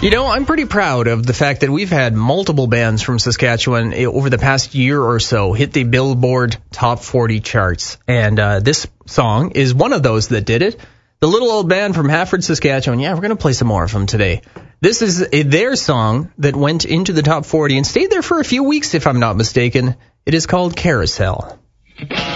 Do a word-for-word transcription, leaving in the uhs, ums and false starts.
You know, I'm pretty proud of the fact that we've had multiple bands from Saskatchewan over the past year or so hit the Billboard Top forty charts. And uh, this song is one of those that did it. The Little Old Band from Hafford, Saskatchewan. Yeah, we're going to play some more of them today. This is a, their song that went into the top forty and stayed there for a few weeks, if I'm not mistaken. It is called Carousel.